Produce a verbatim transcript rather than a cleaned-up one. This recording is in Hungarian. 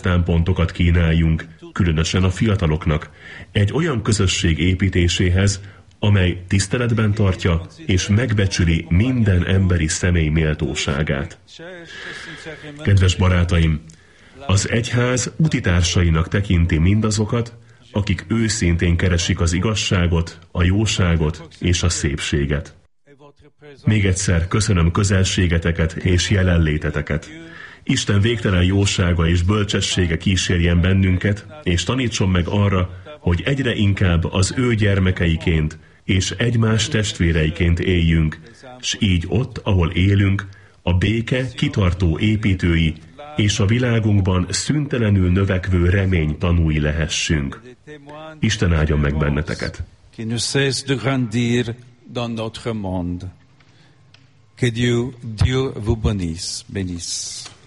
keresztánpontokat kínáljunk, különösen a fiataloknak, egy olyan közösség építéséhez, amely tiszteletben tartja és megbecsüli minden emberi személy méltóságát. Kedves barátaim, az egyház utitársainak tekinti mindazokat, akik őszintén keresik az igazságot, a jóságot és a szépséget. Még egyszer köszönöm közelségeteket és jelenléteteket. Isten végtelen jósága és bölcsessége kísérjen bennünket, és tanítson meg arra, hogy egyre inkább az ő gyermekeiként és egymás testvéreiként éljünk, s így ott, ahol élünk, a béke kitartó építői és a világunkban szüntelenül növekvő remény tanúi lehessünk. Isten áldjon meg benneteket! Que Dieu, Dieu vous bénisse. bénisse.